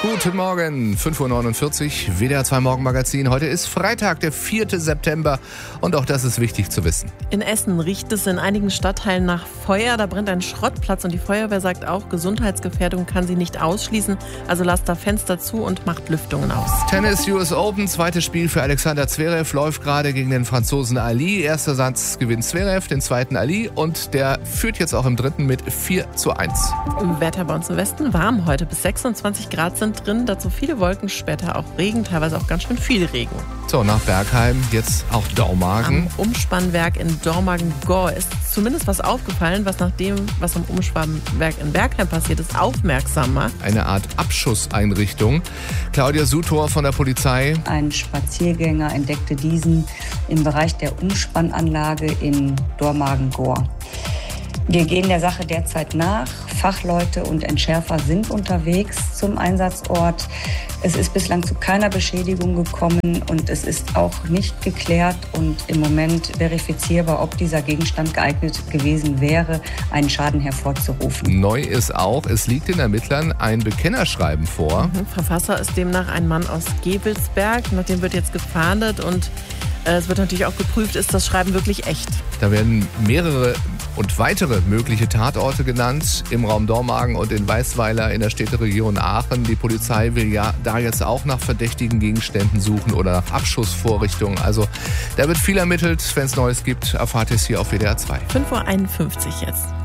Guten Morgen, 5.49 Uhr, WDR 2 Morgenmagazin. Heute ist Freitag, der 4. September und auch das ist wichtig zu wissen. In Essen riecht es in einigen Stadtteilen nach Feuer. Da brennt ein Schrottplatz und die Feuerwehr sagt auch, Gesundheitsgefährdung kann sie nicht ausschließen. Also lasst da Fenster zu und macht Lüftungen aus. Tennis US Open, zweites Spiel für Alexander Zverev, läuft gerade gegen den Franzosen Ali. Erster Satz gewinnt Zverev, den zweiten Ali und der führt jetzt auch im dritten mit 4:1. Wetter bei uns im Westen warm heute, bis 26 Grad sind drin. Dazu viele Wolken, später auch Regen, teilweise auch ganz schön viel Regen. So, nach Bergheim jetzt auch Dormagen. Am Umspannwerk in Dormagen-Gohr ist zumindest was aufgefallen, was nach dem, was am Umspannwerk in Bergheim passiert ist, aufmerksam macht. Eine Art Abschusseinrichtung. Claudia Sutor von der Polizei. Ein Spaziergänger entdeckte diesen im Bereich der Umspannanlage in Dormagen-Gohr. Wir gehen der Sache derzeit nach. Fachleute und Entschärfer sind unterwegs zum Einsatzort. Es ist bislang zu keiner Beschädigung gekommen und es ist auch nicht geklärt und im Moment verifizierbar, ob dieser Gegenstand geeignet gewesen wäre, einen Schaden hervorzurufen. Neu ist auch, es liegt den Ermittlern ein Bekennerschreiben vor. Verfasser ist demnach ein Mann aus Gevelsberg. Nach dem wird jetzt gefahndet und es wird natürlich auch geprüft, ist das Schreiben wirklich echt. Da werden mehrere und weitere mögliche Tatorte genannt im Raum Dormagen und in Weißweiler in der Städteregion Aachen. Die Polizei will ja da jetzt auch nach verdächtigen Gegenständen suchen oder nach Abschussvorrichtungen. Also da wird viel ermittelt. Wenn es Neues gibt, erfahrt ihr es hier auf WDR 2. 5:51 Uhr jetzt.